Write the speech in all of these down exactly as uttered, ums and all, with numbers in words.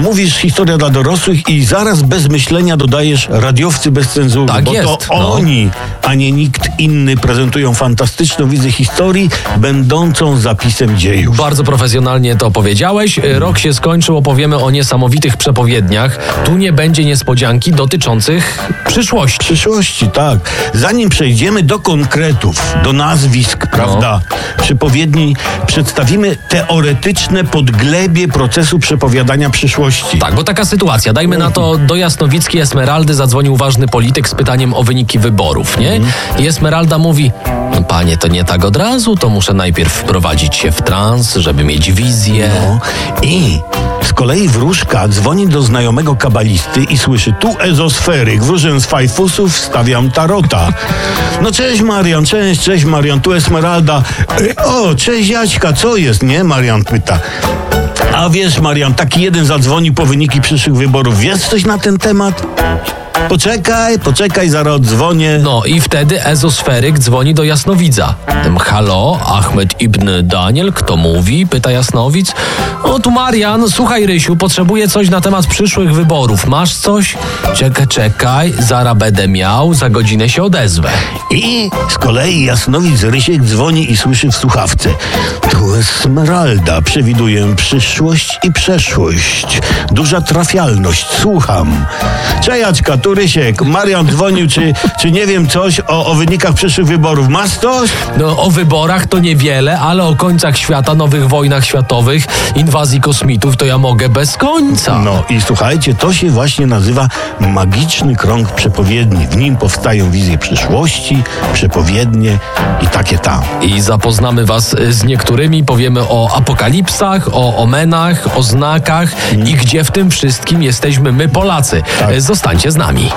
mówisz historia dla dorosłych i zaraz bez myślenia dodajesz radiowcy bez cenzury, Tak bo jest, to no. oni, a nie nikt inny prezentują fantastyczną wizję historii, będącą zapisem dziejów. Bardzo profesjonalnie to powiedziałeś. Rok się skończył, opowiemy o niesamowitych przepowiedniach. Tu nie będzie niespodzianki dotyczących przyszłości. Przyszłości, tak. Zanim przejdziemy do konkretów, do nazwisk, prawda, przepowiedni, przedstawimy teoretyczne podglebie procesu przepowiadania przyszłości. Tak, bo taka sytuacja. Dajmy na to, do Jasnowickiej Esmeraldy zadzwonił ważny polityk z pytaniem o wyniki wyborów, nie? I Esmeralda mówi, no panie, to nie tak od razu, to muszę najpierw wprowadzić się w trans, żeby mieć wizję. No. I z kolei wróżka dzwoni do znajomego kabalisty i słyszy, tu ezosferyk, wróżę z fajfusów, stawiam tarota. No cześć Marian, cześć, cześć Marian, tu Esmeralda. E, O, cześć Jaćka, co jest, nie? Marian pyta. A wiesz Marian, taki jeden zadzwoni po wyniki przyszłych wyborów, wiesz coś na ten temat? Poczekaj, poczekaj, zaraz odzwonię. No i wtedy ezosferyk dzwoni do jasnowidza. Tym, halo, Ahmed ibn Daniel, kto mówi? Pyta jasnowidz. O, tu Marian, słuchaj Rysiu, potrzebuję coś na temat przyszłych wyborów. Masz coś? Czekaj, czekaj, zaraz będę miał, za godzinę się odezwę. I z kolei jasnowic Rysiek dzwoni i słyszy w słuchawce. Tu Esmeralda, przewiduję przyszłość i przeszłość. Duża trafialność, słucham. Czejaczka, tu Rysiek. Marian dzwonił, czy, czy nie wiem coś o, o wynikach przyszłych wyborów. Masz coś? No, o wyborach to niewiele, ale o końcach świata, nowych wojnach światowych, inwazji kosmitów to ja mogę bez końca. No i słuchajcie, to się właśnie nazywa magiczny krąg przepowiedni. W nim powstają wizje przyszłości, przepowiednie i takie tam. I zapoznamy was z niektórymi, powiemy o apokalipsach, o omenach, o znakach i gdzie w tym wszystkim jesteśmy my Polacy. Tak. Zostańcie z nami.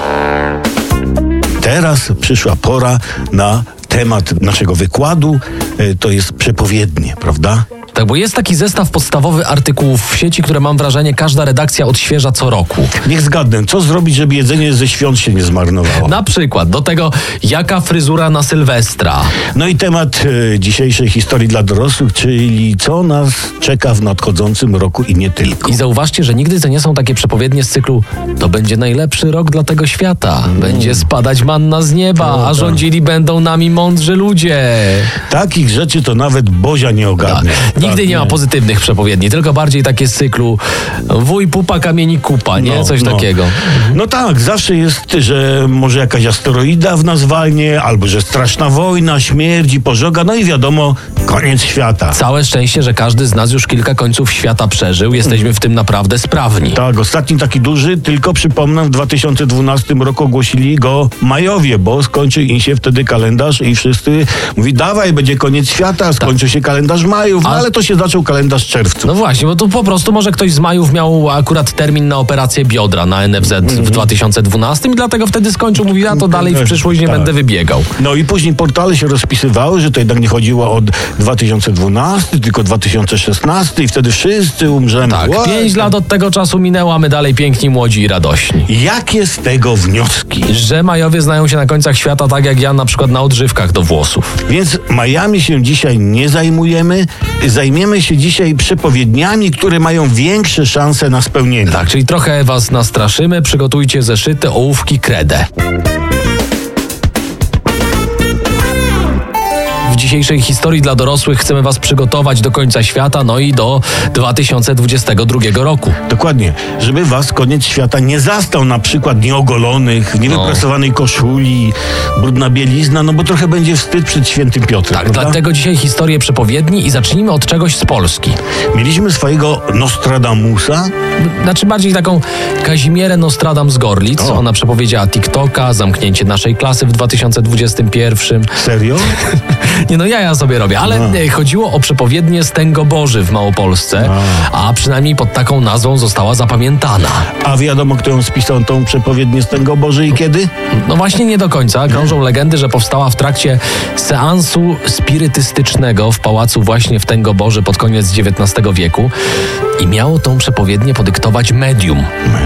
Teraz przyszła pora na temat naszego wykładu. E, To jest przepowiednie, prawda? Tak, bo jest taki zestaw podstawowych artykułów w sieci, które mam wrażenie każda redakcja odświeża co roku. Niech zgadnę, co zrobić, żeby jedzenie ze świąt się nie zmarnowało? Na przykład do tego, jaka fryzura na Sylwestra. No i temat e, dzisiejszej historii dla dorosłych, czyli co nas czeka w nadchodzącym roku i nie tylko. I zauważcie, że nigdy to nie są takie przepowiednie z cyklu to będzie najlepszy rok dla tego świata. Będzie spadać manna z nieba, No, a tak. rządzili będą nami mądrzy ludzie. Takich rzeczy to nawet Bozia nie ogarnie. Tak. Nigdy Tak, nie ma pozytywnych przepowiedni, tylko bardziej takie z cyklu wuj pupa, kamieni kupa, nie? No, Coś no. takiego. No tak, zawsze jest, że może jakaś asteroida w nas walnie, albo że straszna wojna, śmierć i pożoga, no i wiadomo, koniec świata. Całe szczęście, że każdy z nas już kilka końców świata przeżył. Jesteśmy w tym naprawdę sprawni. Tak, ostatni taki duży, tylko przypomnę, w dwa tysiące dwunastym roku ogłosili go Majowie, bo skończył im się wtedy kalendarz i wszyscy mówi, dawaj, będzie koniec świata, skończył się kalendarz Majów, no A- ale to się zaczął kalendarz czerwcu. No właśnie, bo tu po prostu może ktoś z Majów miał akurat termin na operację biodra na N F Z w dwa tysiące dwunastym i dlatego wtedy skończył, mówi, ja to dalej w przyszłość nie Tak. będę wybiegał. No i później portale się rozpisywały, że to jednak nie chodziło o dwa tysiące dwunasty, tylko dwa tysiące szesnasty i wtedy wszyscy umrzemy. Tak, Ła- pięć lat od tego czasu minęło, a my dalej piękni, młodzi i radośni. Jakie z tego wnioski? Że Majowie znają się na końcach świata tak jak ja na przykład na odżywkach do włosów. Więc Majami się dzisiaj nie zajmujemy. Zajmiemy się dzisiaj przepowiedniami, które mają większe szanse na spełnienie. Tak, czyli trochę was nastraszymy, przygotujcie zeszyty, ołówki, kredę. W dzisiejszej historii dla dorosłych chcemy was przygotować do końca świata, no i do dwa tysiące dwudziestego drugiego roku. Dokładnie, żeby was koniec świata nie zastał na przykład nieogolonych, w niewyprasowanej koszuli, brudna bielizna, no bo trochę będzie wstyd przed świętym Piotrem. Tak, prawda? dlatego dzisiaj historię przepowiedni i zacznijmy od czegoś z Polski. Mieliśmy swojego Nostradamusa. Znaczy bardziej taką Kazimierę Nostradam z Gorlic. O. Ona przepowiedziała TikToka, zamknięcie naszej klasy w dwa tysiące dwudziestym pierwszym. Serio? Nie no, ja ja sobie robię, ale A. e, chodziło o przepowiednię Stęgoboży w Małopolsce, a przynajmniej pod taką nazwą została zapamiętana. A wiadomo, kto ją spisał tą przepowiednię Stęgoboży i kiedy? No właśnie nie do końca. Krążą legendy, że powstała w trakcie seansu spirytystycznego w pałacu właśnie w Tęgoboży pod koniec dziewiętnastego wieku i miało tą przepowiednię podyktować medium.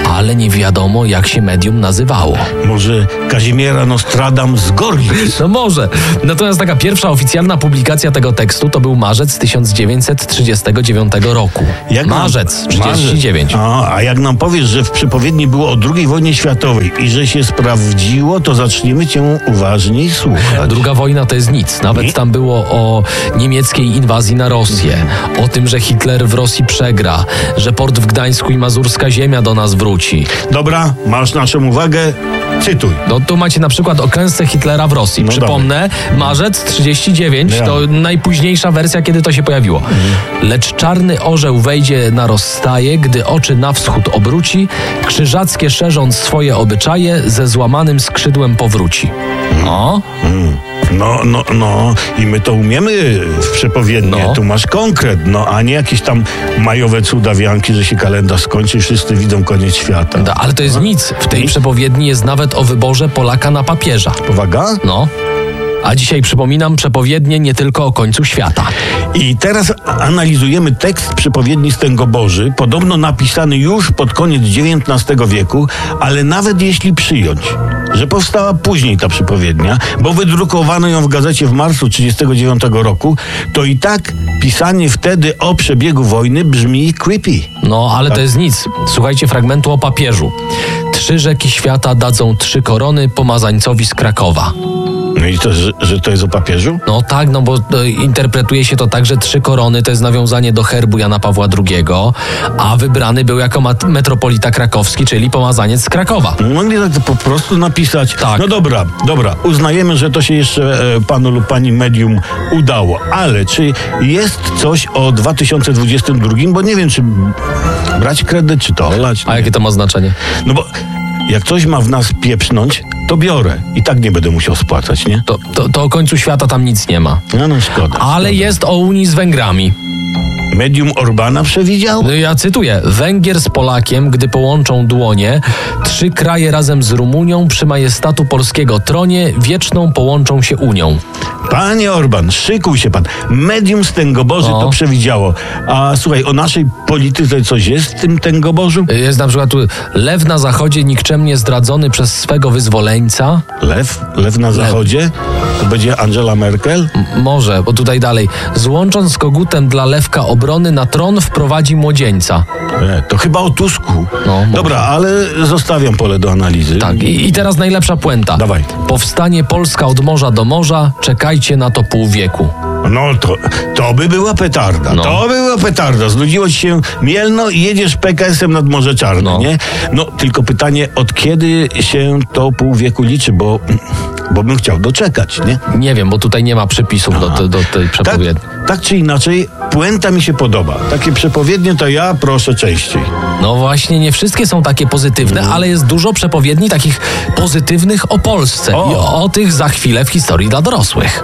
ale nie wiadomo, jak się medium nazywało. Może Kazimiera Nostradam z Gorlic? No może. Natomiast taka pierwsza oficjalna publikacja tego tekstu to był marzec tysiąc dziewięćset trzydziestego dziewiątego roku. Jak nam- Marzec trzydziesty dziewiąty. A, a jak nam powiesz, że w przypowiedni było o drugiej wojnie światowej i że się sprawdziło, to zaczniemy cię uważniej słuchać. Druga wojna to jest nic. Nawet Nie? tam było o niemieckiej inwazji na Rosję, o tym, że Hitler w Rosji przegra, że port w Gdańsku i Mazurska Ziemia do nas wróci. Dobra, masz naszą uwagę, cytuj. No tu macie na przykład o klęsce Hitlera w Rosji. No Przypomnę, marzec trzydziesty dziewiąty Ja. to najpóźniejsza wersja, kiedy to się pojawiło. Lecz czarny orzeł wejdzie na rozstaje, gdy oczy na wschód obróci, krzyżackie szerząc swoje obyczaje, ze złamanym skrzydłem powróci. No, Mm. No, no, no i my to umiemy w przepowiedni. No. Tu masz konkret, no a nie jakieś tam majowe cudawianki, że się kalendarz skończy i wszyscy widzą koniec świata. da, ale to jest nic. W tej Nic? przepowiedni jest nawet o wyborze Polaka na papieża. Uwaga. No. A dzisiaj przypominam przepowiednie nie tylko o końcu świata. I teraz analizujemy tekst przepowiedni Stęgoboży, podobno napisany już pod koniec dziewiętnastego wieku, ale nawet jeśli przyjąć, że powstała później ta przepowiednia, bo wydrukowano ją w gazecie w marcu trzydziestego dziewiątego roku, to i tak pisanie wtedy o przebiegu wojny brzmi creepy. No, ale to jest nic. Słuchajcie fragmentu o papieżu. Trzy rzeki świata dadzą trzy korony pomazańcowi z Krakowa. No i to, że, że to jest o papieżu? No tak, no bo e, interpretuje się to tak, że trzy korony to jest nawiązanie do herbu Jana Pawła drugiego, a wybrany był jako mat- metropolita krakowski, czyli pomazaniec z Krakowa. Mogli tak po prostu napisać. Tak. No dobra, dobra, uznajemy, że to się jeszcze e, panu lub pani medium udało, ale czy jest coś o dwa tysiące dwudziestym drugim? Bo nie wiem, czy brać kredyt, czy to olać. A jakie to ma znaczenie? No bo jak coś ma w nas pieprznąć, to biorę. I tak nie będę musiał spłacać, nie? To, to, to o końcu świata tam nic nie ma. No, no szkoda. Ale jest o Unii z Węgrami. Medium Orbana przewidział? No ja cytuję. Węgier z Polakiem, gdy połączą dłonie, trzy kraje razem z Rumunią przy majestatu polskiego tronie wieczną połączą się Unią. Panie Orban, szykuj się pan. Medium Stęgoboży O. to przewidziało. A słuchaj, o naszej polityce coś jest w tym Tęgobożu? Jest na przykład tu lew na zachodzie nikczemnie zdradzony przez swego wyzwoleńca. Lew? Lew na zachodzie? To będzie Angela Merkel? M- może, bo tutaj dalej. Złącząc z kogutem dla lewka obrony na tron wprowadzi młodzieńca. E, to chyba o Tusku. No, może. Dobra, ale zostawiam pole do analizy. Tak, i, i teraz najlepsza puenta. Dawaj. Powstanie Polska od morza do morza, czekajcie na to pół wieku. No to, to by była petarda. No. To by była petarda. Znudziło ci się Mielno i jedziesz P K S-em nad Morze Czarne, No. nie? No, tylko pytanie, od kiedy się to pół wieku liczy, bo, bo bym chciał doczekać, nie? Nie wiem, bo tutaj nie ma przypisów do, do, do tej Tak, przepowiedni. tak czy inaczej, puenta mi się podoba. Takie przepowiednie to ja proszę częściej. No właśnie, nie wszystkie są takie pozytywne, ale jest dużo przepowiedni takich pozytywnych o Polsce. O. I o, o tych za chwilę w historii dla dorosłych.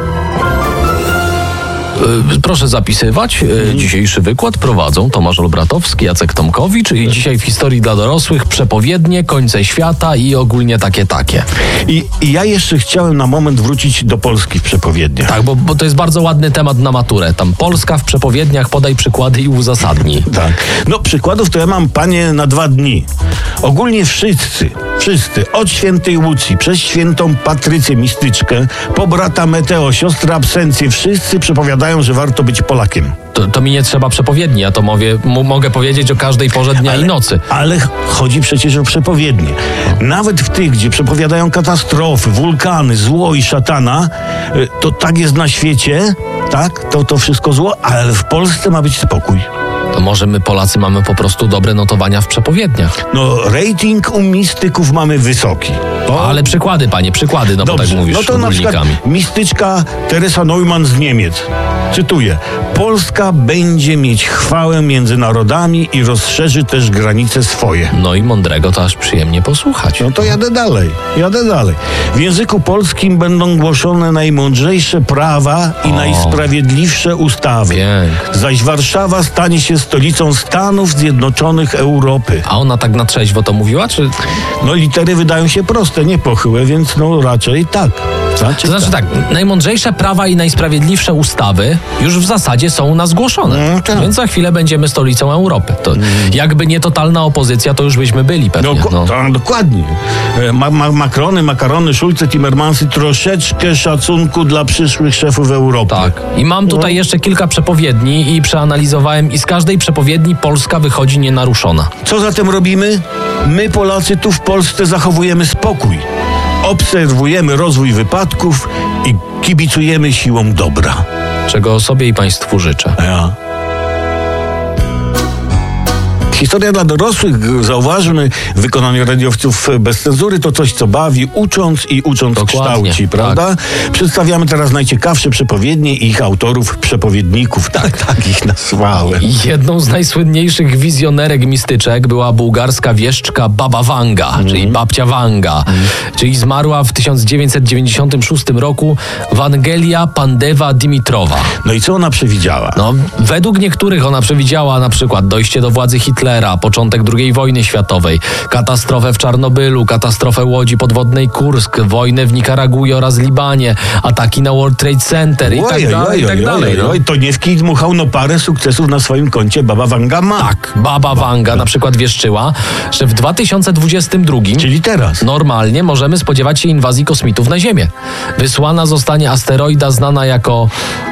Y, Proszę zapisywać. Y, Dzisiejszy wykład prowadzą Tomasz Olbratowski, Jacek Tomkowicz i dzisiaj w historii dla dorosłych przepowiednie, końce świata i ogólnie takie takie. I, I ja jeszcze chciałem na moment wrócić do Polski w przepowiedniach. Tak, bo, bo to jest bardzo ładny temat na maturę. Tam Polska w przepowiedniach, podaj przykłady i uzasadnij. Tak. No przykładów to ja mam, panie, na dwa dni. Ogólnie wszyscy, wszyscy, od świętej Łucji, przez świętą Patrycję Mistyczkę, po brata Meteo, siostrę Absencję, wszyscy przepowiadają, że warto być Polakiem. To, to mi nie trzeba przepowiedni, ja to mówię, m- mogę powiedzieć o każdej porze dnia i nocy. Ale ch- chodzi przecież o przepowiednie. Nawet w tych, gdzie przepowiadają katastrofy, wulkany, zło i szatana, y, to tak jest na świecie, tak, to, to wszystko zło, ale w Polsce ma być spokój. To może my Polacy mamy po prostu dobre notowania w przepowiedniach. No, rating u mistyków mamy wysoki. To... Ale przykłady, panie, przykłady, no bo tak mówisz, no to na przykład ogólnikami. mistyczka Teresa Neumann z Niemiec. Cytuję. Polska będzie mieć chwałę między narodami i rozszerzy też granice swoje. No i mądrego to aż przyjemnie posłuchać. No to jadę dalej, jadę dalej. W języku polskim będą głoszone najmądrzejsze prawa i O. najsprawiedliwsze ustawy. Pięknie. Zaś Warszawa stanie się stolicą Stanów Zjednoczonych Europy. A ona tak na trzeźwo to mówiła, czy... No litery wydają się proste, nie pochyłe, więc no raczej tak. Znaczy, To znaczy tak, najmądrzejsze prawa i najsprawiedliwsze ustawy już w zasadzie są u nas zgłoszone. No, tak. Więc za chwilę będziemy stolicą Europy. To jakby nie totalna opozycja, to już byśmy byli pewnie. No, No. to, dokładnie. E, Ma, ma, Macrony, makarony, Schulze, Timmermansy, troszeczkę szacunku dla przyszłych szefów Europy. Tak. I mam tutaj jeszcze kilka przepowiedni i przeanalizowałem i z każdej przepowiedni Polska wychodzi nienaruszona. Co zatem robimy? My, Polacy, tu w Polsce zachowujemy spokój. Obserwujemy rozwój wypadków i kibicujemy siłom dobra. Czego sobie i państwu życzę. Ja. Historia dla dorosłych, zauważmy, w wykonaniu radiowców bez cenzury to coś, co bawi, ucząc i ucząc Dokładnie, kształci, prawda? Przedstawiamy teraz najciekawsze przepowiednie i ich autorów, przepowiedników. Tak, tak ich nazwałem. Jedną z najsłynniejszych wizjonerek mistyczek była bułgarska wieszczka Baba Vanga, Mhm. czyli babcia Vanga, czyli zmarła w tysiąc dziewięćset dziewięćdziesiątym szóstym roku Wangelia Pandewa Dimitrowa. No i co ona przewidziała? No, według niektórych ona przewidziała na przykład dojście do władzy Hitlera, początek drugiej wojny światowej, katastrofę w Czarnobylu, katastrofę łodzi podwodnej Kursk, wojnę w Nikaragui oraz Libanie, ataki na World Trade Center i tak dalej, i tak dalej. No. To nie w kij dmuchał, no parę sukcesów na swoim koncie Baba Vanga ma. Tak, Baba Vanga na przykład wieszczyła, że w dwa tysiące dwudziestym drugim Czyli teraz. normalnie możemy spodziewać się inwazji kosmitów na Ziemię. Wysłana zostanie asteroida znana jako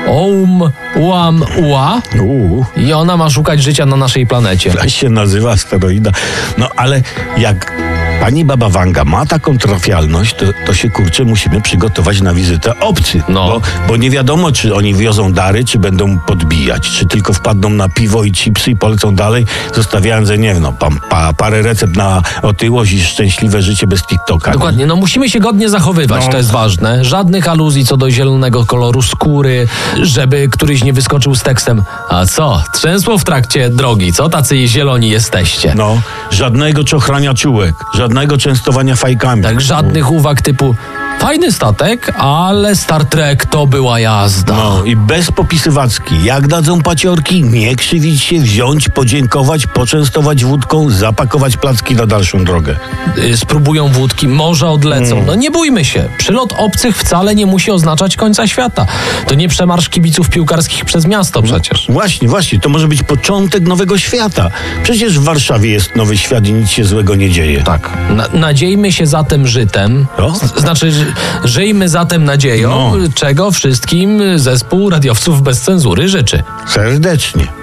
Oumuamua Uuu. i ona ma szukać życia na naszej planecie. Tak się nazywa asteroida. No ale jak pani Baba Vanga ma taką trafialność, to, to się kurczę musimy przygotować na wizytę obcych. No. Bo, bo nie wiadomo, czy oni wiozą dary, czy będą podbijać, czy tylko wpadną na piwo i chipsy i polecą dalej, zostawiając, że nie wiem, no, pa, pa, parę recept na otyłość i szczęśliwe życie bez TikToka. Dokładnie, no musimy się godnie zachowywać, No. to jest ważne. Żadnych aluzji co do zielonego koloru skóry, żeby któryś nie wyskoczył z tekstem: a co, trzęsło w trakcie drogi, co tacy zieloni jesteście? No, żadnego czochrania czułek, żadnego częstowania fajkami. Tak, żadnych uwag typu: fajny statek, ale Star Trek to była jazda. No i bez popisywacki. Jak dadzą paciorki, nie krzywić się, wziąć, podziękować, poczęstować wódką, zapakować placki na dalszą drogę. Y, Spróbują wódki, może odlecą. No nie bójmy się. Przylot obcych wcale nie musi oznaczać końca świata. To nie przemarsz kibiców piłkarskich przez miasto przecież. Właśnie, właśnie, to może być początek nowego świata. Przecież w Warszawie jest nowy świat i nic się złego nie dzieje. Tak. Na, nadziejmy się zatem żytem. O? Z- Znaczy, ż- żyjmy zatem nadzieją, No. czego wszystkim zespół radiowców bez cenzury życzy. Serdecznie.